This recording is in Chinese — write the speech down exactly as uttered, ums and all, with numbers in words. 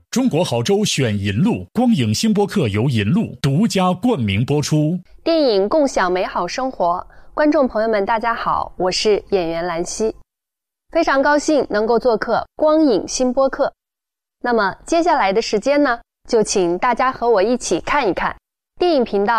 中国好州选银路，光影新播客由银路独家冠名播出。 电影共享美好生活，观众朋友们大家好，我是演员兰溪，非常高兴能够做客光影新播客。那么接下来的时间呢，就请大家和我一起看一看电影频道